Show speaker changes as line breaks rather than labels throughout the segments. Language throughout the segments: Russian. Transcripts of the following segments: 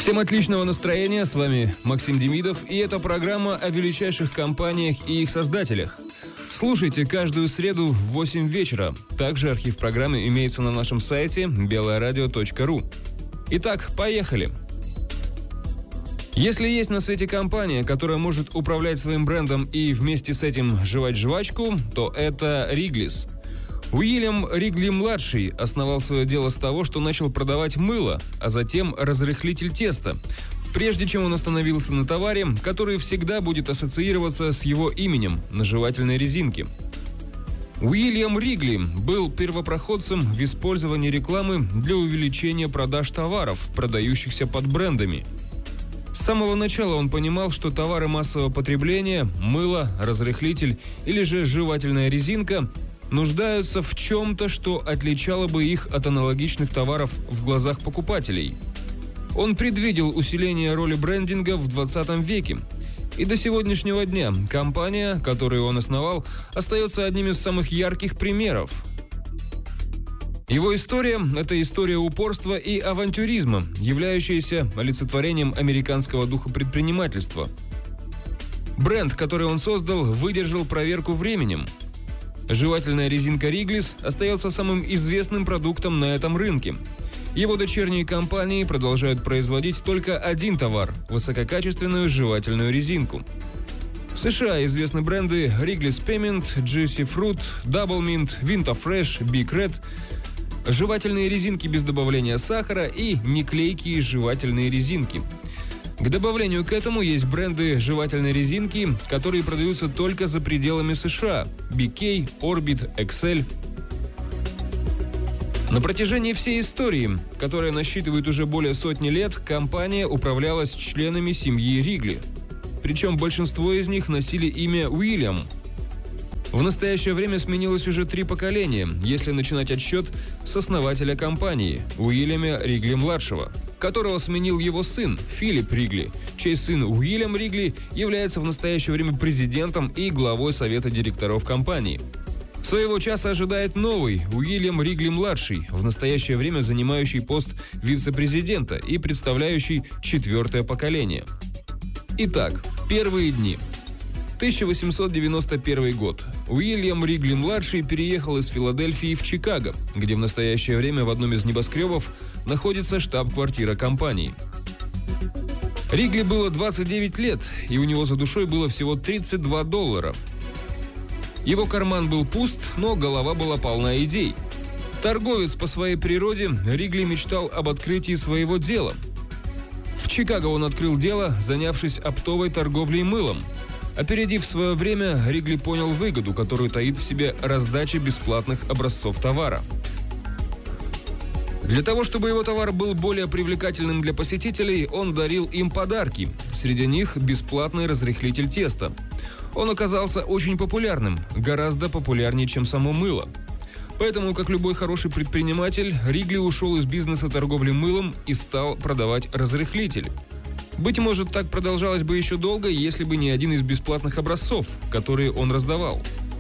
Всем отличного настроения, с вами Максим Демидов, и это программа о величайших компаниях и их создателях. Слушайте каждую среду в 8 вечера. Также архив программы имеется на нашем сайте beloradio.ru. Итак, поехали! Если есть на свете компания, которая может управлять своим брендом и вместе с этим жевать жвачку, то это Wrigley's. Уильям Ригли-младший основал свое дело с того, что начал продавать мыло, а затем разрыхлитель теста, прежде чем он остановился на товаре, который всегда будет ассоциироваться с его именем – на жевательной резинке. Уильям Ригли был первопроходцем в использовании рекламы для увеличения продаж товаров, продающихся под брендами. С самого начала он понимал, что товары массового потребления – мыло, разрыхлитель или же жевательная резинка – нуждаются в чем-то, что отличало бы их от аналогичных товаров в глазах покупателей. Он предвидел усиление роли брендинга в 20 веке. И до сегодняшнего дня компания, которую он основал, остается одним из самых ярких примеров. Его история – это история упорства и авантюризма, являющаяся олицетворением американского духа предпринимательства. Бренд, который он создал, выдержал проверку временем. Жевательная резинка Wrigley's остается самым известным продуктом на этом рынке. Его дочерние компании продолжают производить только один товар – высококачественную жевательную резинку. В США известны бренды Wrigley's Peppermint, Juicy Fruit, Double Mint, Vita Fresh, Big Red, жевательные резинки без добавления сахара и неклейкие жевательные резинки. К добавлению к этому есть бренды жевательной резинки, которые продаются только за пределами США – BK, Orbit, Excel. На протяжении всей истории, которая насчитывает уже более сотни лет, компания управлялась членами семьи Ригли. Причем большинство из них носили имя Уильям. В настоящее время сменилось уже 3 поколения, если начинать отсчет с основателя компании – Уильяма Ригли-младшего, которого сменил его сын Филипп Ригли, чей сын Уильям Ригли является в настоящее время президентом и главой совета директоров компании. Своего часа ожидает новый Уильям Ригли-младший, в настоящее время занимающий пост вице-президента и представляющий 4-е поколение. Итак, первые дни. 1891 год. Уильям Ригли-младший переехал из Филадельфии в Чикаго, где в настоящее время в одном из небоскребов находится штаб-квартира компании. Ригли было 29 лет, и у него за душой было всего $32. Его карман был пуст, но голова была полна идей. Торговец по своей природе, Ригли мечтал об открытии своего дела. В Чикаго он открыл дело, занявшись оптовой торговлей мылом. Опередив свое время, Ригли понял выгоду, которую таит в себе раздача бесплатных образцов товара. Для того, чтобы его товар был более привлекательным для посетителей, он дарил им подарки. Среди них бесплатный разрыхлитель теста. Он оказался очень популярным, гораздо популярнее, чем само мыло. Поэтому, как любой хороший предприниматель, Ригли ушел из бизнеса торговли мылом и стал продавать разрыхлитель. Быть может, так продолжалось бы еще долго, если бы не один из бесплатных образцов, которые он раздавал.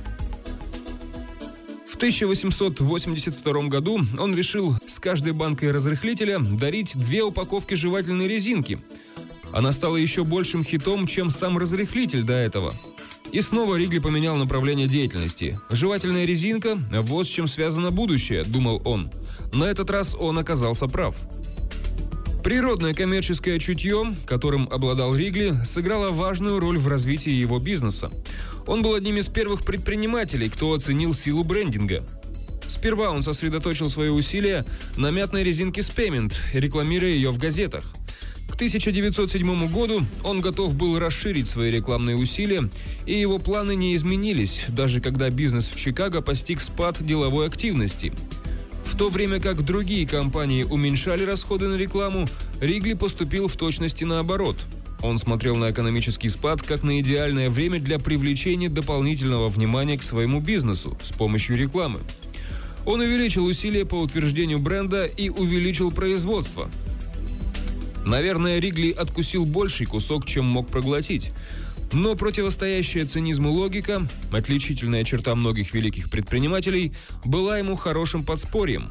В 1882 году он решил с каждой банкой разрыхлителя дарить 2 упаковки жевательной резинки. Она стала еще большим хитом, чем сам разрыхлитель до этого. И снова Ригли поменял направление деятельности. Жевательная резинка – вот с чем связано будущее, думал он. На этот раз он оказался прав. Природное коммерческое чутье, которым обладал Ригли, сыграло важную роль в развитии его бизнеса. Он был одним из первых предпринимателей, кто оценил силу брендинга. Сперва он сосредоточил свои усилия на мятной резинке Peppermint, рекламируя ее в газетах. К 1907 году он готов был расширить свои рекламные усилия, и его планы не изменились, даже когда бизнес в Чикаго постиг спад деловой активности. В то время как другие компании уменьшали расходы на рекламу, Ригли поступил в точности наоборот. Он смотрел на экономический спад как на идеальное время для привлечения дополнительного внимания к своему бизнесу с помощью рекламы. Он увеличил усилия по утверждению бренда и увеличил производство. Наверное, Ригли откусил больший кусок, чем мог проглотить. Но противостоящая цинизму логика, отличительная черта многих великих предпринимателей, была ему хорошим подспорьем.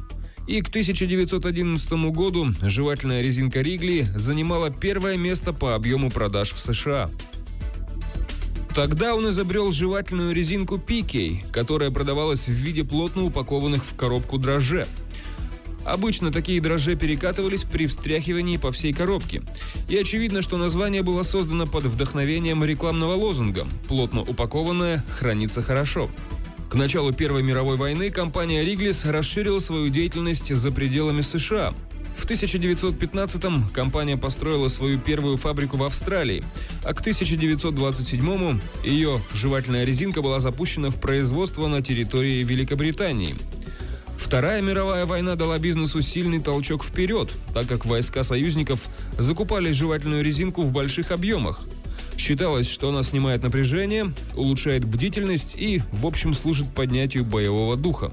И к 1911 году жевательная резинка Ригли занимала первое место по объему продаж в США. Тогда он изобрел жевательную резинку PK, которая продавалась в виде плотно упакованных в коробку дрожжей. Обычно такие дрожжи перекатывались при встряхивании по всей коробке. И очевидно, что название было создано под вдохновением рекламного лозунга «Плотно упакованное хранится хорошо». К началу Первой мировой войны компания Wrigley's расширила свою деятельность за пределами США. В 1915-м компания построила свою первую фабрику в Австралии, а к 1927-му ее жевательная резинка была запущена в производство на территории Великобритании. Вторая мировая война дала бизнесу сильный толчок вперед, так как войска союзников закупали жевательную резинку в больших объемах. Считалось, что она снимает напряжение, улучшает бдительность и, в общем, служит поднятию боевого духа.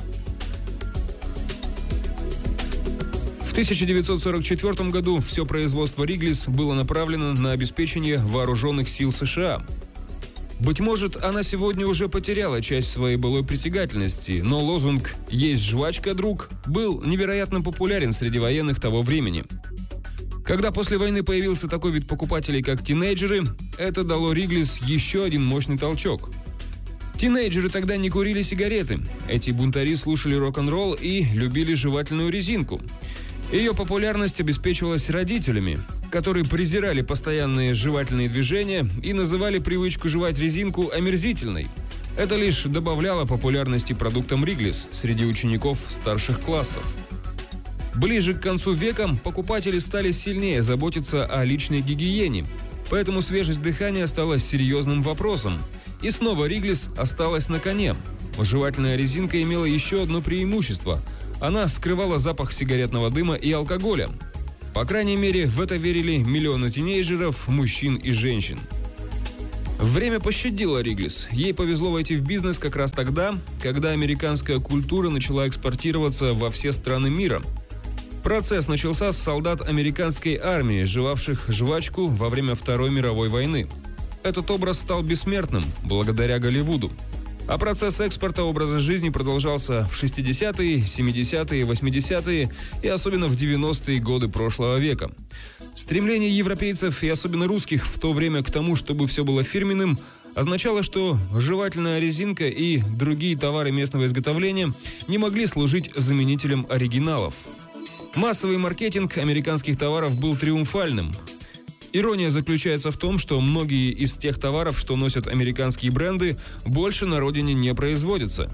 В 1944 году все производство Wrigley's было направлено на обеспечение вооруженных сил США. Быть может, она сегодня уже потеряла часть своей былой притягательности, но лозунг «Есть жвачка, друг» был невероятно популярен среди военных того времени. Когда после войны появился такой вид покупателей, как тинейджеры, это дало Wrigley's еще один мощный толчок. Тинейджеры тогда не курили сигареты. Эти бунтари слушали рок-н-ролл и любили жевательную резинку. Ее популярность обеспечивалась родителями, которые презирали постоянные жевательные движения и называли привычку жевать резинку омерзительной. Это лишь добавляло популярности продуктам Wrigley's среди учеников старших классов. Ближе к концу века покупатели стали сильнее заботиться о личной гигиене, поэтому свежесть дыхания стала серьезным вопросом. И снова Wrigley's осталась на коне. Жевательная резинка имела еще одно преимущество – она скрывала запах сигаретного дыма и алкоголя. По крайней мере, в это верили миллионы тинейджеров, мужчин и женщин. Время пощадило Wrigley's. Ей повезло войти в бизнес как раз тогда, когда американская культура начала экспортироваться во все страны мира. Процесс начался с солдат американской армии, жевавших жвачку во время Второй мировой войны. Этот образ стал бессмертным благодаря Голливуду. А процесс экспорта образа жизни продолжался в 60-е, 70-е, 80-е и особенно в 90-е годы прошлого века. Стремление европейцев и особенно русских в то время к тому, чтобы все было фирменным, означало, что жевательная резинка и другие товары местного изготовления не могли служить заменителем оригиналов. Массовый маркетинг американских товаров был триумфальным. Ирония заключается в том, что многие из тех товаров, что носят американские бренды, больше на родине не производятся.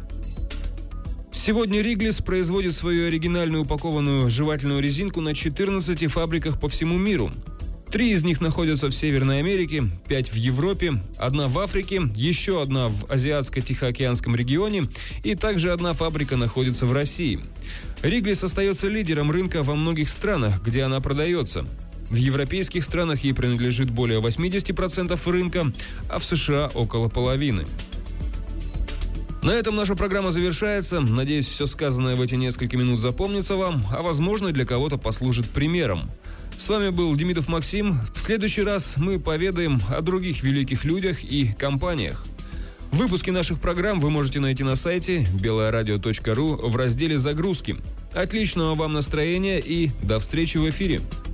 Сегодня Wrigley's производит свою оригинальную упакованную жевательную резинку на 14 фабриках по всему миру. 3 из них находятся в Северной Америке, 5 в Европе, 1 в Африке, еще 1 в Азиатско-Тихоокеанском регионе и также 1 фабрика находится в России. Wrigley's остается лидером рынка во многих странах, где она продается. В европейских странах ей принадлежит более 80% рынка, а в США около половины. На этом наша программа завершается. Надеюсь, все сказанное в эти несколько минут запомнится вам, а возможно, для кого-то послужит примером. С вами был Демидов Максим. В следующий раз мы поведаем о других великих людях и компаниях. Выпуски наших программ вы можете найти на сайте belaradio.ru в разделе «Загрузки». Отличного вам настроения и до встречи в эфире!